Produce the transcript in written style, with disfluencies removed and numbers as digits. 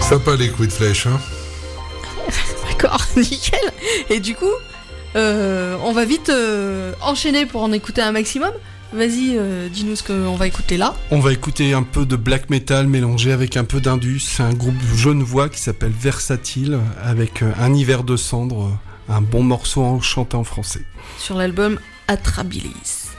Sympa les coups de flèche, hein. D'accord, nickel. Et du coup, on va vite enchaîner pour en écouter un maximum. Vas-y, dis-nous ce qu'on va écouter là. On va écouter un peu de black metal mélangé avec un peu d'indus. C'est un groupe genevois qui s'appelle Versatile, avec Un hiver de cendres, un bon morceau chanté en français. Sur l'album Atrabilis.